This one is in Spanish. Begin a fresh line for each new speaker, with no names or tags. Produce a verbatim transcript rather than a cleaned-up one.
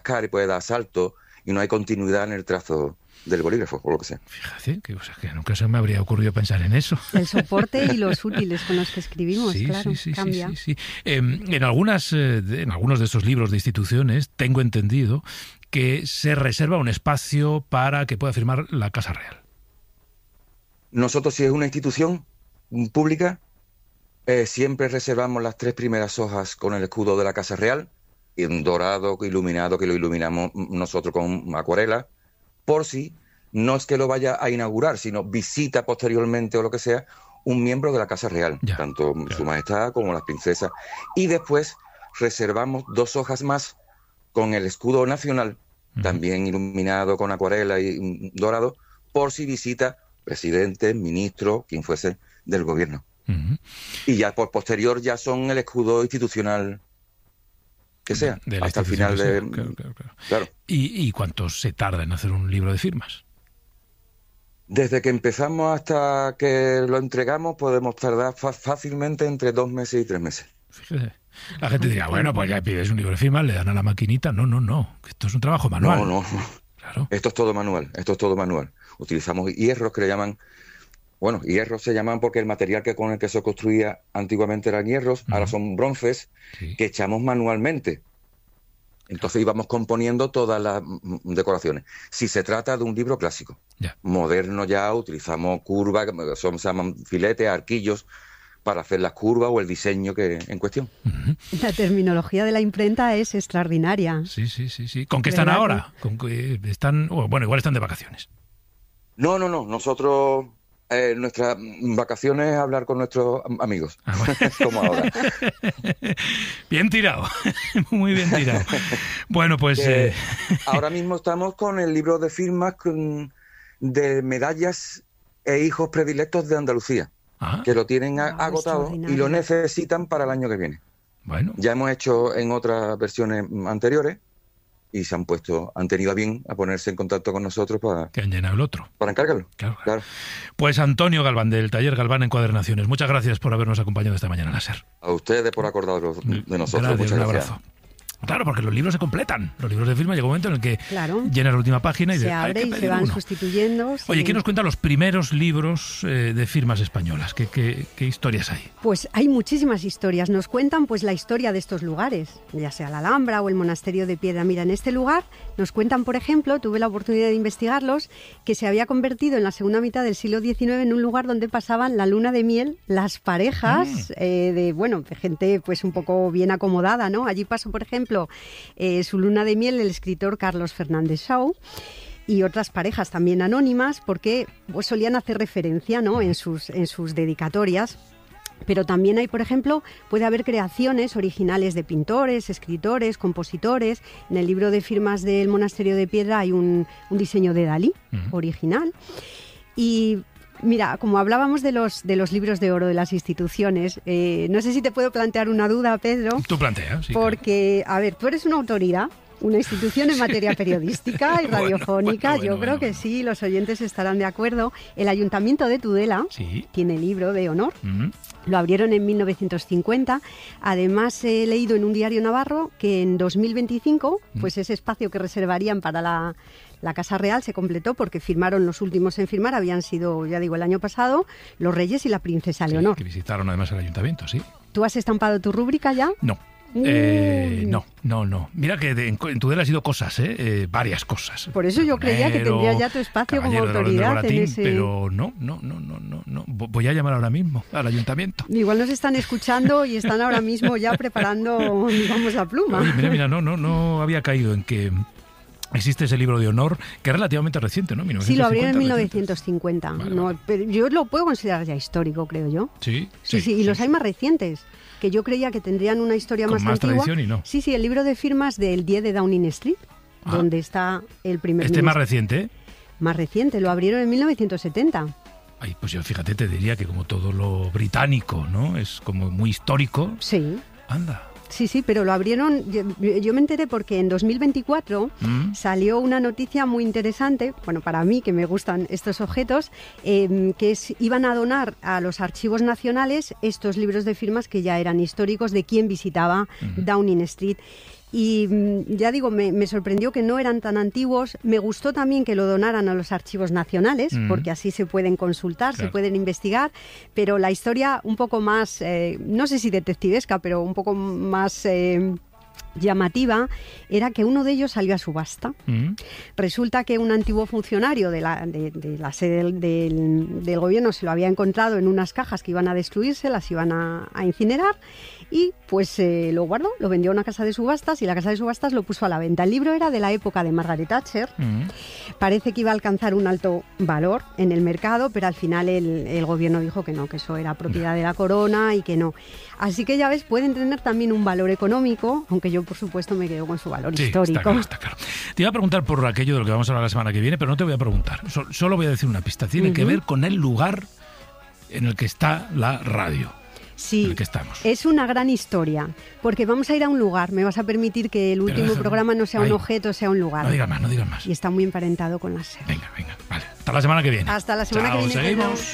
y puede dar salto y no hay continuidad en el trazo del bolígrafo o lo que sea.
Fíjate, que, o sea, que nunca se me habría ocurrido pensar en eso.
El soporte y los útiles con los que escribimos,
sí,
claro,
sí, sí,
cambia.
Sí, sí, sí. Eh, en, algunas, eh, de, en algunos de esos libros de instituciones tengo entendido que se reserva un espacio para que pueda firmar la Casa Real.
Nosotros, si es una institución pública, eh, siempre reservamos las tres primeras hojas con el escudo de la Casa Real, y un dorado iluminado que lo iluminamos nosotros con acuarela, por si no es que lo vaya a inaugurar, sino visita posteriormente o lo que sea un miembro de la Casa Real,
ya,
tanto
claro.
Su Majestad como las princesas. Y después reservamos dos hojas más con el escudo nacional, uh-huh. también iluminado con acuarela y dorado, por si visita presidente, ministro, quien fuese del gobierno. Uh-huh. Y ya por posterior ya son el escudo institucional que sea,
de, de
hasta el final de...
Claro, claro, claro.
claro.
¿Y, ¿Y cuánto se tarda en hacer un libro de firmas?
Desde que empezamos hasta que lo entregamos podemos tardar fácilmente entre dos meses y tres meses.
Fíjese. La gente dirá, bueno, pues ya pides un libro de firmas, le dan a la maquinita. No, no, no. Esto es un trabajo manual.
No, no.
Claro.
Esto es todo manual. Esto es todo manual. Utilizamos hierros que le llaman... Bueno, hierros se llaman porque el material que con el que se construía antiguamente eran hierros, uh-huh. ahora son bronces, sí. que echamos manualmente. Entonces íbamos componiendo todas las decoraciones. Si se trata de un libro clásico,
yeah.
moderno ya, utilizamos curvas, son, se llaman filetes, arquillos, para hacer las curvas o el diseño que en cuestión.
Uh-huh. La terminología de la imprenta es extraordinaria.
Sí, sí, sí, sí. ¿Con qué están ahora? ¿Con qué están? Bueno, igual están de vacaciones.
No, no, no. Nosotros... Eh, nuestras vacaciones es hablar con nuestros amigos, ah, bueno. como ahora.
Bien tirado, muy bien tirado. Bueno, pues...
Eh,
eh...
ahora mismo estamos con el libro de firmas con, de medallas e hijos predilectos de Andalucía, ah. que lo tienen a, wow, agotado y lo necesitan para el año que viene.
Bueno.
Ya hemos hecho en otras versiones anteriores y se han puesto, han tenido a bien a ponerse en contacto con nosotros para...
Que han llenado el otro.
Para encargarlo.
Claro, claro. Pues Antonio Galván, del Taller Galván Encuadernaciones, muchas gracias por habernos acompañado esta mañana en la SER.
A ustedes por acordaros de nosotros.
Gracias,
muchas
un
gracias.
abrazo. Claro, porque los libros se completan. Los libros de firma llega un momento en el que
claro.
llenas la última página y
se
de,
abre y se van uno. sustituyendo.
Oye,
sí.
¿quién nos cuenta los primeros libros eh, de firmas españolas? ¿Qué, qué, ¿Qué historias hay?
Pues hay muchísimas historias. Nos cuentan pues la historia de estos lugares, ya sea la Alhambra o el monasterio de Piedra. Mira, en este lugar nos cuentan, por ejemplo, tuve la oportunidad de investigarlos, que se había convertido en la segunda mitad del siglo diecinueve en un lugar donde pasaban la luna de miel las parejas mm. eh, de, bueno, de gente pues un poco bien acomodada, ¿no? Allí pasó, por ejemplo, eh, su luna de miel el escritor Carlos Fernández Shaw y otras parejas también anónimas porque pues, solían hacer referencia, ¿no? en sus, en sus dedicatorias. Pero también hay, por ejemplo, puede haber creaciones originales de pintores, escritores, compositores. En el libro de firmas del Monasterio de Piedra hay un, un diseño de Dalí uh-huh. original. Y mira, como hablábamos de los, de los libros de oro de las instituciones, eh, no sé si te puedo plantear una duda, Pedro.
Tú planteas, sí.
Porque, claro. a ver, tú eres una autoridad, una institución en materia periodística y radiofónica. bueno, bueno, Yo creo bueno, que bueno. sí, los oyentes estarán de acuerdo. El Ayuntamiento de Tudela
sí.
tiene libro de honor.
Uh-huh.
Lo abrieron en mil novecientos cincuenta. Además, he leído en un diario navarro que en dos mil veinticinco, uh-huh. pues ese espacio que reservarían para la... La Casa Real se completó porque firmaron los últimos en firmar, habían sido, ya digo, el año pasado, los reyes y la princesa
sí,
Leonor.
Que visitaron además el ayuntamiento, sí.
¿Tú has estampado tu rúbrica ya?
No. Eh, no, no, no. Mira que de, en, en Tudela ha sido cosas, ¿eh? Eh, varias cosas.
Por eso yo creía que tendría ya tu espacio como autoridad
Latín,
en ese...
Pero no, no, no, no, no, no. Voy a llamar ahora mismo al ayuntamiento.
Igual nos están escuchando y están ahora mismo ya preparando, digamos, la pluma.
Oye, mira, mira, no, no, no había caído en que... Existe ese libro de honor, que es relativamente reciente, ¿no?
Sí, lo abrieron en mil novecientos cincuenta. Vale, no, vale. Pero yo lo puedo considerar ya histórico, creo yo.
Sí,
sí, sí. sí y sí, los sí. hay más recientes, que yo creía que tendrían una historia
Con
más,
más
antigua.
Tradición y no.
Sí, sí, el libro de firmas del diez de Downing Street, ah. donde está el primer
Este
ministro.
más reciente, ¿eh?
Más reciente, lo abrieron en mil novecientos setenta.
Ay, pues yo fíjate, te diría que como todo lo británico, ¿no? Es como muy histórico.
Sí.
Anda.
Sí, sí, pero lo abrieron, yo, yo me enteré porque en dos mil veinticuatro ¿Mm? salió una noticia muy interesante, bueno, para mí que me gustan estos objetos, eh, que es, iban a donar a los archivos nacionales estos libros de firmas que ya eran históricos de quien visitaba uh-huh. Downing Street. Y ya digo, me, me sorprendió que no eran tan antiguos. Me gustó también que lo donaran a los archivos nacionales, mm. porque así se pueden consultar, claro. se pueden investigar, pero la historia un poco más, eh, no sé si detectivesca, pero un poco más... Eh, llamativa, era que uno de ellos salió a subasta. Mm. Resulta que un antiguo funcionario de la, de, de la sede del, del, del gobierno se lo había encontrado en unas cajas que iban a destruirse, las iban a, a incinerar, y pues eh, lo guardó, lo vendió a una casa de subastas y la casa de subastas lo puso a la venta. El libro era de la época de Margaret Thatcher. Mm. Parece que iba a alcanzar un alto valor en el mercado, pero al final el, el gobierno dijo que no, que eso era propiedad de la corona y que no. Así que ya ves, pueden tener también un valor económico, aunque yo por supuesto me quedo con su valor
sí,
histórico.
Está claro, está claro. Te iba a preguntar por aquello de lo que vamos a hablar la semana que viene, pero no te voy a preguntar. So, solo voy a decir una pista. Tiene uh-huh. que ver con el lugar en el que está la radio.
Sí,
en el que estamos.
Es una gran historia, porque vamos a ir a un lugar. Me vas a permitir que el último déjame, programa no sea ahí. un objeto, sea un lugar.
No digas más, no digas más.
Y está muy emparentado con la serie.
Venga, venga, vale. Hasta la semana que viene.
Hasta la semana
Chao,
que viene.
Seguimos.